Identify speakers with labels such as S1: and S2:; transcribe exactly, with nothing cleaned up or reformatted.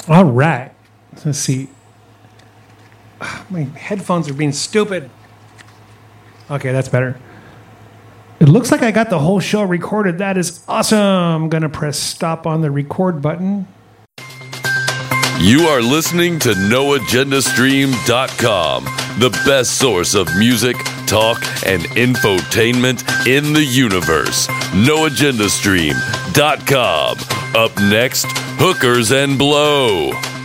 S1: All right. Let's see. My headphones are being stupid. Okay, that's better. It looks like I got the whole show recorded. That is awesome. I'm going to press stop on the record button.
S2: You are listening to no agenda stream dot com, the best source of music, talk, and infotainment in the universe. no agenda stream dot com. Up next, Hookers and Blow.